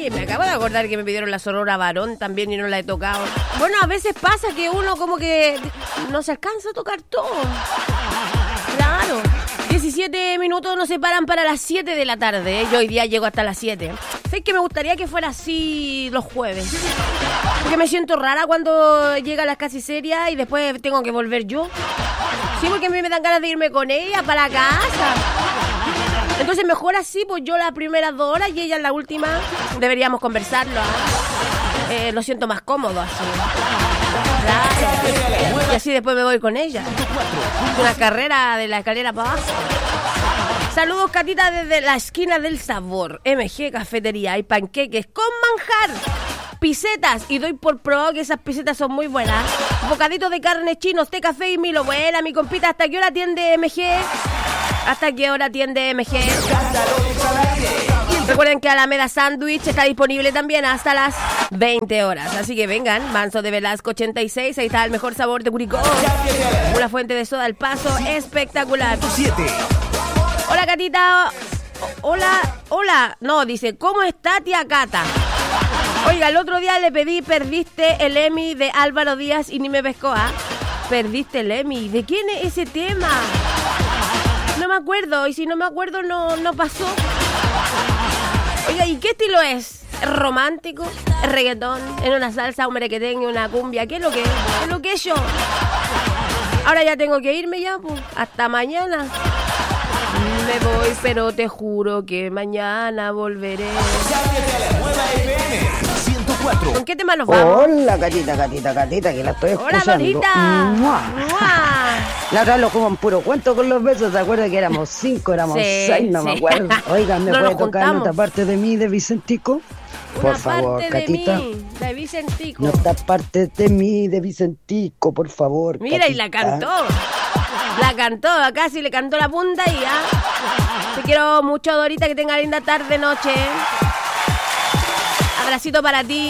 Oye, me acabo de acordar que me pidieron la Sorora Varón también y no la he tocado. Bueno, a veces pasa que uno como que no se alcanza a tocar todo. Claro. 17 minutos nos separan para las 7 de la tarde, ¿eh? Yo hoy día llego hasta las 7. Sé que me gustaría que fuera así los jueves. Porque me siento rara cuando llega las casi serias y después tengo que volver yo. Sí, porque a mí me dan ganas de irme con ella para casa. Entonces mejor así, pues yo las primeras 2 horas y ella en la última. Deberíamos conversarlo, ¿eh? Lo siento más cómodo así. Claro. Y así después me voy con ella. Una carrera de la escalera para abajo. Saludos, Catita, desde la esquina del sabor. MG Cafetería. Hay panqueques con manjar, pisetas, y doy por probado que esas pisetas son muy buenas. Bocaditos de carne chinos, té, café y Milo. Buena, mi compita. ¿Hasta qué hora atiende MG? ¿Hasta qué hora atiende MG? Recuerden que Alameda Sándwich está disponible también hasta las 20 horas. Así que vengan, Manso de Velasco 86. Ahí está el mejor sabor de Curicó. Una fuente de soda al paso espectacular. Hola, Catita. Hola. No, dice, ¿cómo está tía Cata? Oiga, el otro día le pedí Perdiste el Emmy de Álvaro Díaz y ni me pescó, ¿ah? Perdiste el Emmy. ¿De quién es ese tema? No me acuerdo, y si no me acuerdo no pasó. Oiga, ¿y qué estilo es? ¿Es romántico? ¿Es reggaetón? ¿En una salsa, un merequetengue, una cumbia? ¿Qué es lo que es? ¿Qué es lo que es yo? Ahora ya tengo que irme ya, pues. Hasta mañana. Me voy, pero te juro que mañana volveré. ¿Con qué tema nos vamos? Hola, Catita, que la estoy escuchando. Hola, Dorita. La otra lo jugó en puro cuento con los besos. ¿Se acuerdan que éramos 5, éramos 6? No me acuerdo. Oigan, ¿me no puede tocar otra parte de mí, de Vicentico? Por favor, Catita. De Vicentico. No está parte de mí, de Vicentico, por favor. Mira, Catita. Y la cantó, casi le cantó la punta y ya. Te quiero mucho, Dorita, que tenga linda tarde, noche. Abracito para ti.